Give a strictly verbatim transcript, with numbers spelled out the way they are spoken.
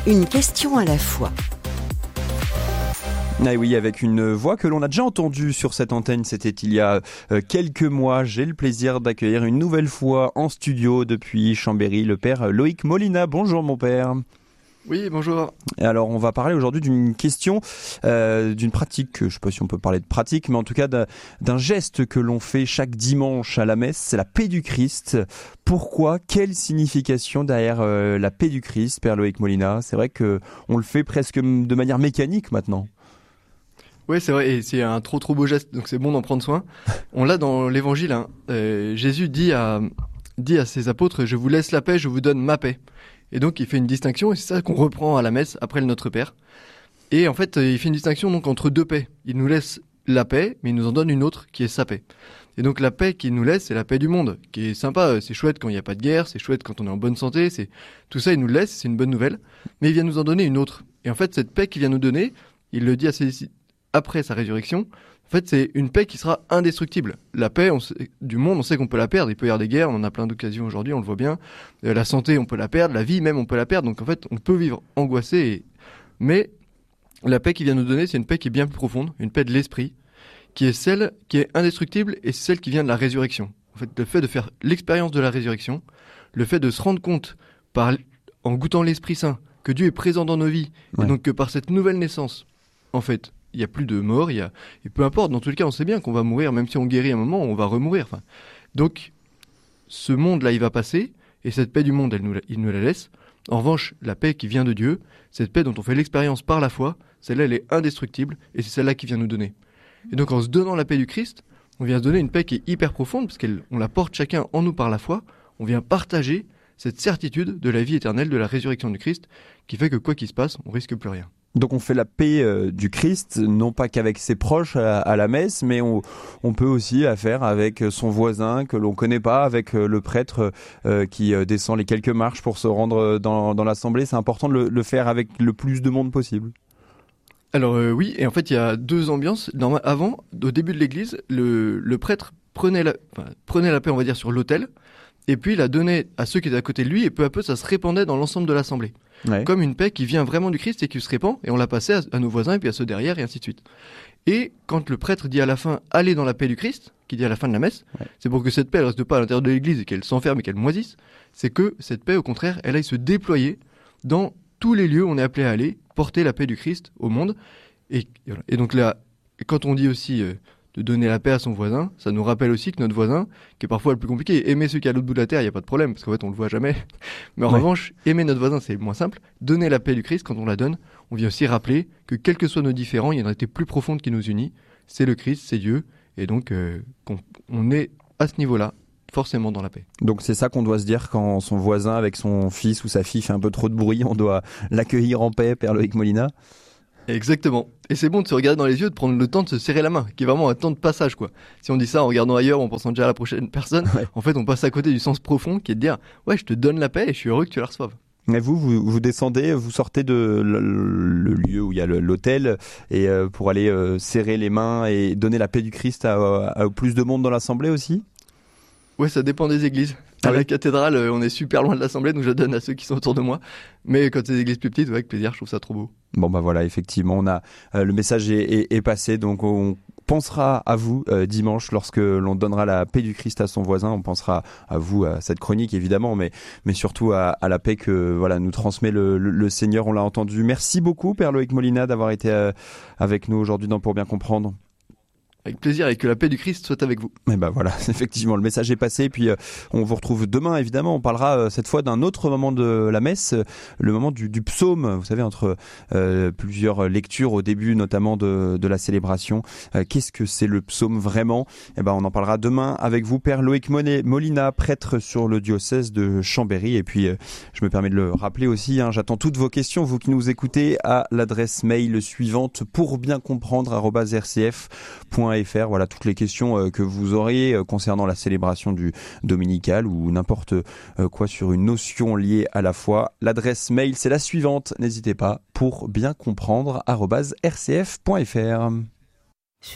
Une question à la fois. Ah oui, avec une voix que l'on a déjà entendue sur cette antenne, c'était il y a euh, quelques mois. J'ai le plaisir d'accueillir une nouvelle fois en studio depuis Chambéry le père Loïc Molina. Bonjour mon père. Oui, bonjour. Alors on va parler aujourd'hui d'une question, euh, d'une pratique, je ne sais pas si on peut parler de pratique, mais en tout cas d'un, d'un geste que l'on fait chaque dimanche à la messe, c'est la paix du Christ. Pourquoi ? Quelle signification derrière euh, la paix du Christ, père Loïc Molina ? C'est vrai qu'on le fait presque de manière mécanique maintenant. Oui, c'est vrai, et c'est un trop trop beau geste, donc c'est bon d'en prendre soin. On l'a dans l'évangile, hein. euh, Jésus dit à, dit à ses apôtres « Je vous laisse la paix, je vous donne ma paix ». Et donc il fait une distinction, et c'est ça qu'on reprend à la messe après le Notre Père. Et en fait, il fait une distinction donc entre deux paix. Il nous laisse la paix, mais il nous en donne une autre qui est sa paix. Et donc la paix qu'il nous laisse, c'est la paix du monde, qui est sympa, c'est chouette quand il n'y a pas de guerre, c'est chouette quand on est en bonne santé, c'est tout ça il nous le laisse, c'est une bonne nouvelle. Mais il vient nous en donner une autre. Et en fait, cette paix qu'il vient nous donner, il le dit à ses après sa résurrection, en fait, c'est une paix qui sera indestructible. La paix on sait, du monde, on sait qu'on peut la perdre. Il peut y avoir des guerres, on en a plein d'occasions aujourd'hui, on le voit bien. Euh, la santé, on peut la perdre. La vie même, on peut la perdre. Donc en fait, on peut vivre angoissé. Et... Mais la paix qu'il vient nous donner, c'est une paix qui est bien plus profonde, une paix de l'esprit, qui est celle qui est indestructible et c'est celle qui vient de la résurrection. En fait, le fait de faire l'expérience de la résurrection, le fait de se rendre compte, par, en goûtant l'Esprit Saint, que Dieu est présent dans nos vies, ouais. Et donc que par cette nouvelle naissance, en fait, il n'y a plus de mort, il y a... et peu importe, dans tous les cas, on sait bien qu'on va mourir, même si on guérit à un moment, on va remourir. Enfin, donc, ce monde-là, il va passer, et cette paix du monde, elle nous la... il nous la laisse. En revanche, la paix qui vient de Dieu, cette paix dont on fait l'expérience par la foi, celle-là, elle est indestructible, et c'est celle-là qui vient nous donner. Et donc, en se donnant la paix du Christ, on vient se donner une paix qui est hyper profonde, parce qu'on la porte chacun en nous par la foi, on vient partager cette certitude de la vie éternelle, de la résurrection du Christ, qui fait que quoi qu'il se passe, on risque plus rien. Donc on fait la paix euh, du Christ, non pas qu'avec ses proches à, à la messe, mais on, on peut aussi la faire avec son voisin que l'on connaît pas, avec euh, le prêtre euh, qui euh, descend les quelques marches pour se rendre dans, dans l'assemblée. C'est important de le, le faire avec le plus de monde possible. Alors euh, oui, et en fait il y a deux ambiances. Dans, avant, au début de l'église, le, le prêtre prenait la, enfin, prenait la paix, on va dire, sur l'autel, et puis il la donnait à ceux qui étaient à côté de lui, et peu à peu ça se répandait dans l'ensemble de l'assemblée. Ouais. Comme une paix qui vient vraiment du Christ et qui se répand, et on la passait à, à nos voisins et puis à ceux derrière et ainsi de suite. Et quand le prêtre dit à la fin « Allez dans la paix du Christ », qui dit à la fin de la messe, ouais. C'est pour que cette paix ne reste pas à l'intérieur de l'église et qu'elle s'enferme et qu'elle moisisse, c'est que cette paix, au contraire, elle aille se déployer dans tous les lieux où on est appelé à aller, porter la paix du Christ au monde. Et, et donc là, quand on dit aussi euh, de donner la paix à son voisin, ça nous rappelle aussi que notre voisin, qui est parfois le plus compliqué, aimer ceux qui sont à l'autre bout de la terre, il n'y a pas de problème, parce qu'en fait on le voit jamais. Mais en ouais. revanche, aimer notre voisin, c'est le moins simple. Donner la paix du Christ, quand on la donne, on vient aussi rappeler que quels que soient nos différends, il y a une réalité plus profonde qui nous unit. C'est le Christ, c'est Dieu, et donc euh, qu'on, on est à ce niveau-là, forcément dans la paix. Donc c'est ça qu'on doit se dire quand son voisin avec son fils ou sa fille fait un peu trop de bruit, on doit l'accueillir en paix, père Loïc Molina. Exactement. Et c'est bon de se regarder dans les yeux, de prendre le temps de se serrer la main, qui est vraiment un temps de passage, quoi. Si on dit ça en regardant ailleurs, en pensant déjà à la prochaine personne, ouais. En fait, on passe à côté du sens profond qui est de dire « Ouais, je te donne la paix et je suis heureux que tu la reçoives ». Mais vous, vous, vous descendez, vous sortez de le, le lieu où il y a le, l'hôtel et euh, pour aller euh, serrer les mains et donner la paix du Christ à, à, à plus de monde dans l'assemblée aussi ? Ouais, ça dépend des églises. À ah la oui. cathédrale, on est super loin de l'assemblée, donc je donne à ceux qui sont autour de moi. Mais quand c'est des églises plus petites, ouais, avec plaisir, je trouve ça trop beau. Bon bah voilà, effectivement, on a euh, le message est, est, est passé, donc on pensera à vous euh, dimanche lorsque l'on donnera la paix du Christ à son voisin. On pensera à vous, à cette chronique évidemment, mais mais surtout à, à la paix que voilà nous transmet le, le, le Seigneur. On l'a entendu. Merci beaucoup, père Loïc Molina, d'avoir été euh, avec nous aujourd'hui dans Pour bien comprendre. Avec plaisir et que la paix du Christ soit avec vous. Et ben voilà, effectivement, le message est passé. Puis euh, on vous retrouve demain, évidemment. On parlera euh, cette fois d'un autre moment de la messe, euh, le moment du, du psaume. Vous savez, entre euh, plusieurs lectures au début, notamment de, de la célébration. Euh, qu'est-ce que c'est le psaume vraiment ? Et ben on en parlera demain avec vous, père Loïc Molina, prêtre sur le diocèse de Chambéry. Et puis, euh, je me permets de le rappeler aussi. Hein, j'attends toutes vos questions, vous qui nous écoutez, à l'adresse mail suivante pour bien comprendre arobase r c f point f r. Voilà toutes les questions que vous auriez concernant la célébration du dominical ou n'importe quoi sur une notion liée à la foi. L'adresse mail, c'est la suivante. N'hésitez pas, pour bien comprendre arobase r c f point f r.